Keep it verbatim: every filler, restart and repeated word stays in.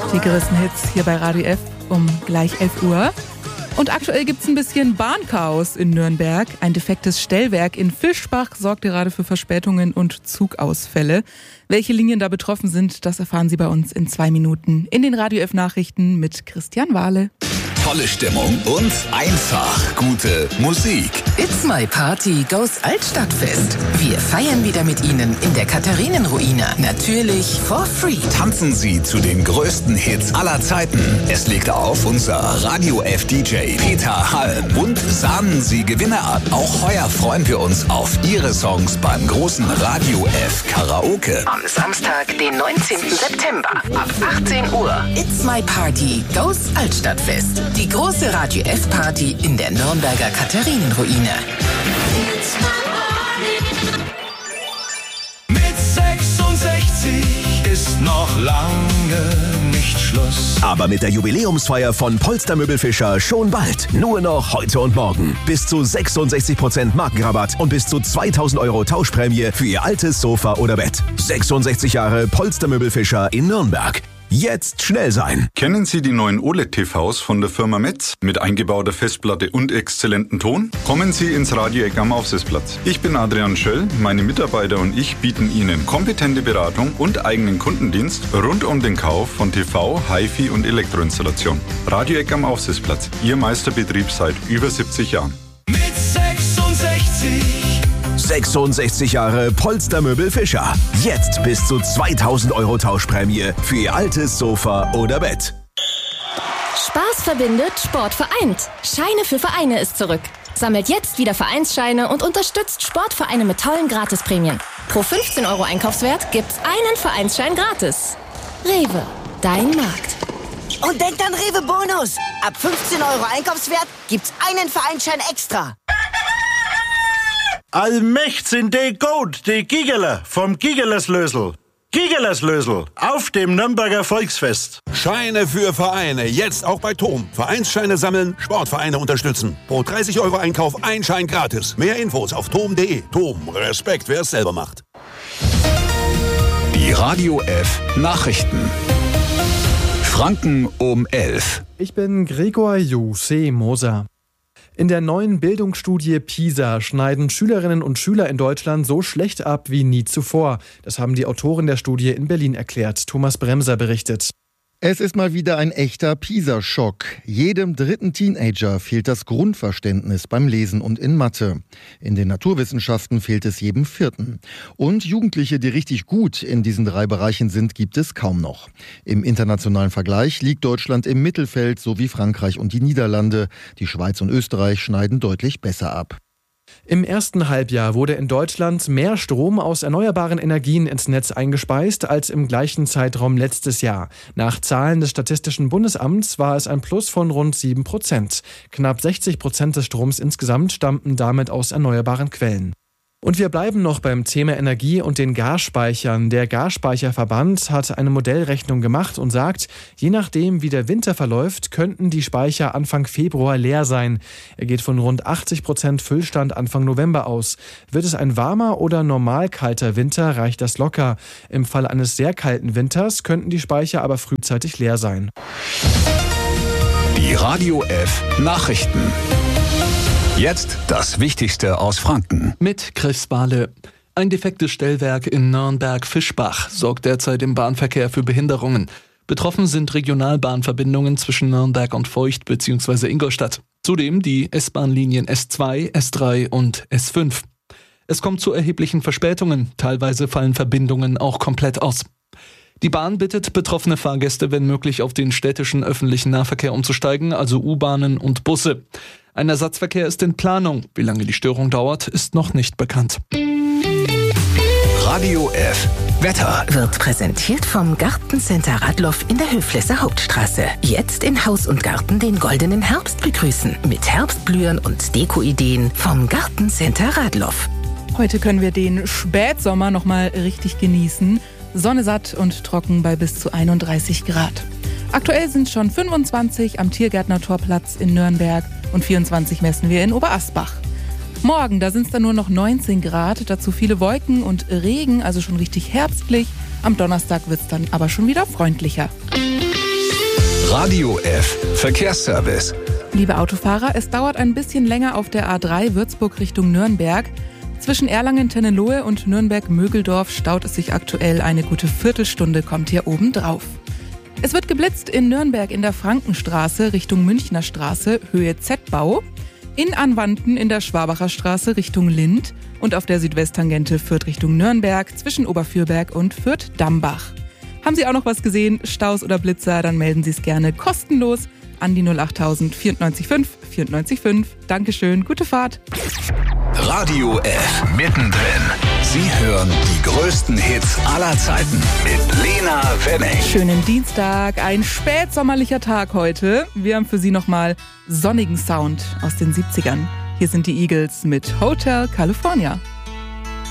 Die größten Hits hier bei Radio F um gleich elf Uhr. Und aktuell gibt es ein bisschen Bahnchaos in Nürnberg. Ein defektes Stellwerk in Fischbach sorgt gerade für Verspätungen und Zugausfälle. Welche Linien da betroffen sind, das erfahren Sie bei uns in zwei Minuten in den Radio F Nachrichten mit Christian Wahle. Tolle Stimmung und einfach gute Musik. It's My Party goes Altstadtfest. Wir feiern wieder mit Ihnen in der Katharinenruine. Natürlich for free. Tanzen Sie zu den größten Hits aller Zeiten. Es legt auf unser Radio F D J Peter Halm. Und sahnen Sie Gewinne ab. Auch heuer freuen wir uns auf Ihre Songs beim großen Radio F Karaoke. Am Samstag, den neunzehnten September ab achtzehn Uhr. It's My Party goes Altstadtfest. Die große Radio F Party in der Nürnberger Katharinenruine. Mit sechsundsechzig ist noch lange nicht Schluss. Aber mit der Jubiläumsfeier von Polster Möbelfischer schon bald. Nur noch heute und morgen. Bis zu sechsundsechzig Prozent Markenrabatt und bis zu zweitausend Euro Tauschprämie für Ihr altes Sofa oder Bett. sechsundsechzig Jahre Polster Möbelfischer in Nürnberg. Jetzt schnell sein. Kennen Sie die neuen O L E D-T Vs von der Firma Metz? Mit eingebauter Festplatte und exzellentem Ton? Kommen Sie ins Radioeck am Aufsitzplatz. Ich bin Adrian Schöll, meine Mitarbeiter und ich bieten Ihnen kompetente Beratung und eigenen Kundendienst rund um den Kauf von T V, Hi-Fi und Elektroinstallation. Radioeck am Aufsitzplatz, Ihr Meisterbetrieb seit über siebzig Jahren. Mit sechsundsechzig sechsundsechzig Jahre Polster Möbelfischer. Jetzt bis zu zweitausend Euro Tauschprämie für Ihr altes Sofa oder Bett. Spaß verbindet, Sport vereint. Scheine für Vereine ist zurück. Sammelt jetzt wieder Vereinsscheine und unterstützt Sportvereine mit tollen Gratisprämien. Pro fünfzehn Euro Einkaufswert gibt's einen Vereinsschein gratis. Rewe, dein Markt. Und denkt an Rewe Bonus. Ab fünfzehn Euro Einkaufswert gibt's einen Vereinsschein extra. Allmächt sind die gut, die Gigeler vom Gigeleslösel. Gigeleslösel auf dem Nürnberger Volksfest. Scheine für Vereine, jetzt auch bei Tom. Vereinsscheine sammeln, Sportvereine unterstützen. Pro dreißig Euro Einkauf ein Schein gratis. Mehr Infos auf tom punkt de. Tom, Respekt, wer es selber macht. Die Radio F Nachrichten. Franken um elf. Ich bin Gregor Jose Moser. In der neuen Bildungsstudie PISA schneiden Schülerinnen und Schüler in Deutschland so schlecht ab wie nie zuvor. Das haben die Autoren der Studie in Berlin erklärt. Thomas Bremser berichtet. Es ist mal wieder ein echter PISA-Schock. Jedem dritten Teenager fehlt das Grundverständnis beim Lesen und in Mathe. In den Naturwissenschaften fehlt es jedem Vierten. Und Jugendliche, die richtig gut in diesen drei Bereichen sind, gibt es kaum noch. Im internationalen Vergleich liegt Deutschland im Mittelfeld, so wie Frankreich und die Niederlande. Die Schweiz und Österreich schneiden deutlich besser ab. Im ersten Halbjahr wurde in Deutschland mehr Strom aus erneuerbaren Energien ins Netz eingespeist als im gleichen Zeitraum letztes Jahr. Nach Zahlen des Statistischen Bundesamts war es ein Plus von rund sieben Prozent. Knapp sechzig Prozent des Stroms insgesamt stammten damit aus erneuerbaren Quellen. Und wir bleiben noch beim Thema Energie und den Gasspeichern. Der Gasspeicherverband hat eine Modellrechnung gemacht und sagt, je nachdem wie der Winter verläuft, könnten die Speicher Anfang Februar leer sein. Er geht von rund achtzig Prozent Füllstand Anfang November aus. Wird es ein warmer oder normal kalter Winter, reicht das locker. Im Fall eines sehr kalten Winters könnten die Speicher aber frühzeitig leer sein. Die Radio F Nachrichten. Jetzt das Wichtigste aus Franken. Mit Chris Bahle. Ein defektes Stellwerk in Nürnberg-Fischbach sorgt derzeit im Bahnverkehr für Behinderungen. Betroffen sind Regionalbahnverbindungen zwischen Nürnberg und Feucht bzw. Ingolstadt. Zudem die S-Bahn-Linien S zwei, S drei und S fünf. Es kommt zu erheblichen Verspätungen. Teilweise fallen Verbindungen auch komplett aus. Die Bahn bittet betroffene Fahrgäste, wenn möglich, auf den städtischen öffentlichen Nahverkehr umzusteigen, also U-Bahnen und Busse. Ein Ersatzverkehr ist in Planung. Wie lange die Störung dauert, ist noch nicht bekannt. Radio F Wetter Wird präsentiert vom Gartencenter Radloff in der Höflesser Hauptstraße. Jetzt in Haus und Garten den goldenen Herbst begrüßen. Mit Herbstblühen und Deko-Ideen vom Gartencenter Radloff. Heute können wir den Spätsommer noch mal richtig genießen. Sonne satt und trocken bei bis zu einunddreißig Grad. Aktuell sind schon fünfundzwanzig am Tiergärtner-Torplatz in Nürnberg und vierundzwanzig messen wir in Oberasbach. Morgen, da sind es dann nur noch neunzehn Grad, dazu viele Wolken und Regen, also schon richtig herbstlich. Am Donnerstag wird es dann aber schon wieder freundlicher. Radio F Verkehrsservice. Liebe Autofahrer, es dauert ein bisschen länger auf der A drei Würzburg Richtung Nürnberg. Zwischen Erlangen-Tennenlohe und Nürnberg-Mögeldorf staut es sich aktuell eine gute Viertelstunde, kommt hier oben drauf. Es wird geblitzt in Nürnberg in der Frankenstraße Richtung Münchner Straße, Höhe Z-Bau, in Anwanden in der Schwabacher Straße Richtung Lind und auf der Südwesttangente Fürth Richtung Nürnberg zwischen Oberfürberg und Fürth-Dambach. Haben Sie auch noch was gesehen, Staus oder Blitzer, dann melden Sie es gerne kostenlos an die null achttausend vierundneunzig fünf vierundneunzig fünf. Dankeschön, gute Fahrt. Radio F mittendrin. Sie hören die größten Hits aller Zeiten mit Lena Wenning. Schönen Dienstag, ein spätsommerlicher Tag heute. Wir haben für Sie nochmal sonnigen Sound aus den siebzigern. Hier sind die Eagles mit Hotel California.